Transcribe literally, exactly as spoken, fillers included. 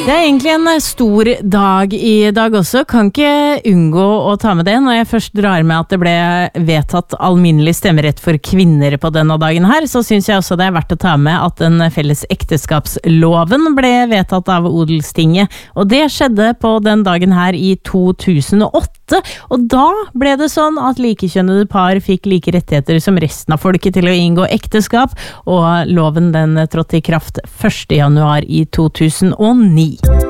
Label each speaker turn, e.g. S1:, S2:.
S1: Det er egentlig en stor dag i dag også, kan ikke unngå å ta med det når jeg først drar med at det ble vedtatt alminnelig stemmerett for kvinner på denne dagen her, så synes jeg også det er verdt å ta med at den felles ekteskapsloven ble vedtatt av Odelstinget, og det skjedde på den dagen her i to tusen og åtte, og da ble det sånn at likekjønnede par fikk like rettigheter som resten av folket til å inngå ekteskap, og loven den trådte i kraft første januar i to tusen og ni.